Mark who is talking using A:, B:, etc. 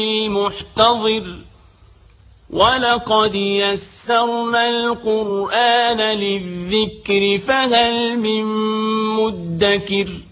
A: محتضر ولقد يسرنا القرآن للذكر فهل من مدكر